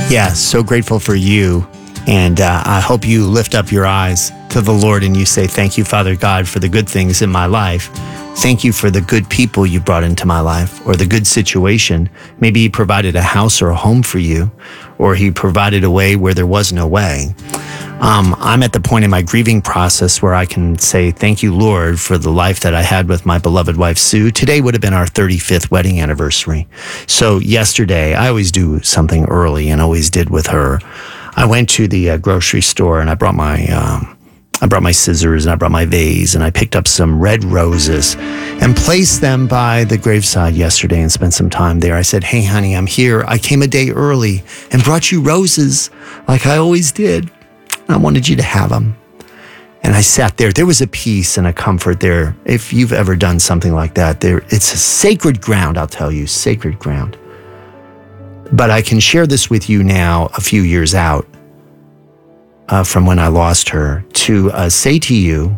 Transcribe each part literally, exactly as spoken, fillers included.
Yeah, so grateful for you. And uh, I hope you lift up your eyes to the Lord and you say, thank you, Father God, for the good things in my life. Thank you for the good people you brought into my life, or the good situation. Maybe he provided a house or a home for you, or he provided a way where there was no way. Um, I'm at the point in my grieving process where I can say, thank you, Lord, for the life that I had with my beloved wife, Sue. Today would have been our thirty-fifth wedding anniversary. So yesterday, I always do something early and always did with her. I went to the uh, grocery store and I brought my, um, I brought my scissors and I brought my vase and I picked up some red roses and placed them by the graveside yesterday and spent some time there. I said, hey, honey, I'm here. I came a day early and brought you roses like I always did. I wanted you to have them. And I sat there. There was a peace and a comfort there. If you've ever done something like that, there, it's a sacred ground, I'll tell you, sacred ground. But I can share this with you now, a few years out uh, from when I lost her, to uh, say to you,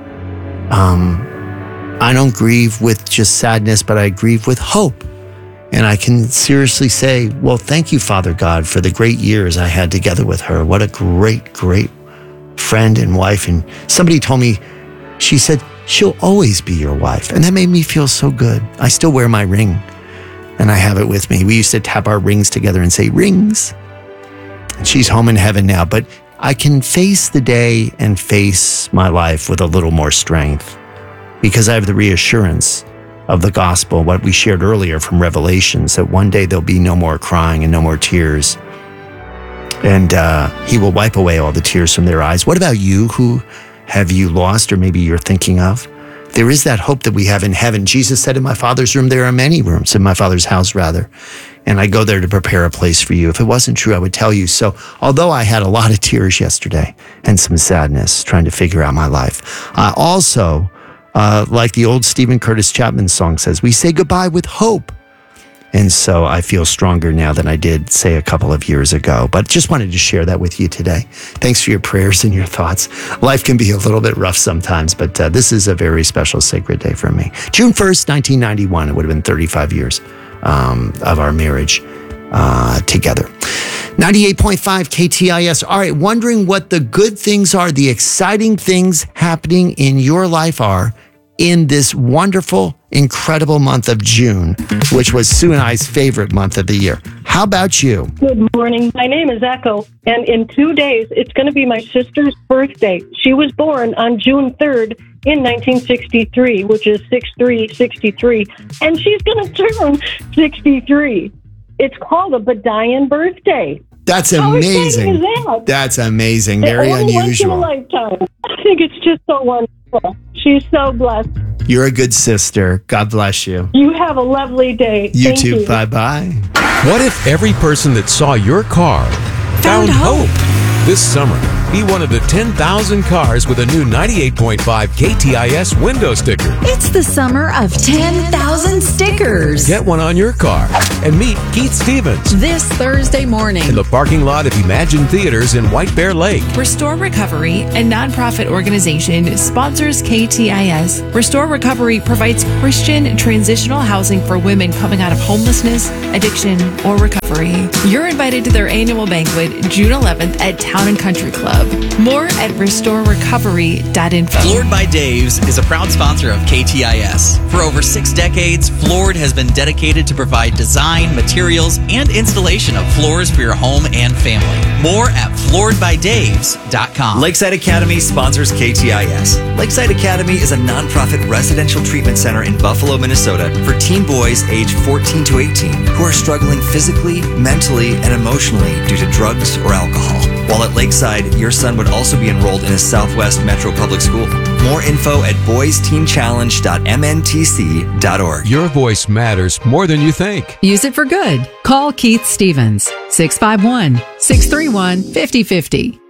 um, I don't grieve with just sadness, but I grieve with hope. And I can seriously say, well, thank you, Father God, for the great years I had together with her. What a great, great friend and wife. And somebody told me, she said, she'll always be your wife. And that made me feel so good. I still wear my ring and I have it with me. We used to tap our rings together and say, rings. And she's home in heaven now, but I can face the day and face my life with a little more strength because I have the reassurance of the gospel, what we shared earlier from Revelations, that one day there'll be no more crying and no more tears. And uh, he will wipe away all the tears from their eyes. What about you? Who have you lost or maybe you're thinking of? There is that hope that we have in heaven. Jesus said, in my Father's room, there are many rooms, in my Father's house, rather. And I go there to prepare a place for you. If it wasn't true, I would tell you. So although I had a lot of tears yesterday and some sadness trying to figure out my life, I also, uh, like the old Stephen Curtis Chapman song says, we say goodbye with hope. And so I feel stronger now than I did, say, a couple of years ago. But just wanted to share that with you today. Thanks for your prayers and your thoughts. Life can be a little bit rough sometimes, but uh, this is a very special sacred day for me. June first, nineteen ninety-one, it would have been thirty-five years um, of our marriage uh, together. ninety-eight point five K T I S. All right, wondering what the good things are, the exciting things happening in your life are in this wonderful, incredible month of June, which was Sue and I's favorite month of the year. How about you? Good morning. My name is Echo, and in two days, it's going to be my sister's birthday. She was born on June third in nineteen sixty-three, which is six three sixty-three, and she's going to turn sixty-three. It's called a Badian birthday. That's How amazing. exciting is that? That's amazing. Very Only unusual. Once in a lifetime. I think it's just so wonderful. She's so blessed. You're a good sister. God bless you. You have a lovely day. You Thank too. you. Bye-bye. What if every person that saw your car found, Found hope? hope? This summer, be one of the ten thousand cars with a new ninety-eight point five K T I S window sticker. It's the summer of ten thousand stickers. Get one on your car and meet Keith Stevens This Thursday morning. in the parking lot of Imagine Theaters in White Bear Lake. Restore Recovery, a nonprofit organization, sponsors K T I S. Restore Recovery provides Christian transitional housing for women coming out of homelessness, addiction, or recovery. You're invited to their annual banquet June eleventh at Town and Country Club. More at restore recovery dot info. Floored by Dave's is a proud sponsor of K T I S. For over six decades, Floored has been dedicated to provide design, materials, and installation of floors for your home and family. More at floored by daves dot com. Lakeside Academy sponsors K T I S. Lakeside Academy is a nonprofit residential treatment center in Buffalo, Minnesota for teen boys aged fourteen to eighteen who are struggling physically, mentally, and emotionally due to drugs or alcohol. While at Lakeside, your son would also be enrolled in a Southwest Metro Public School. More info at boys teen challenge dot m n t c dot org. Your voice matters more than you think. Use it for good. Call Keith Stevens, six five one, six three one, five oh five oh.